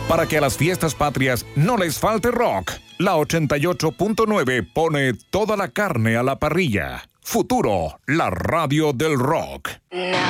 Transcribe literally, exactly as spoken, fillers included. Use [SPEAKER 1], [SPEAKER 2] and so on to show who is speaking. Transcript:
[SPEAKER 1] Para que a las fiestas patrias no les falte rock, la ochenta y ocho punto nueve pone toda la carne a la parrilla. Futuro, la radio del rock.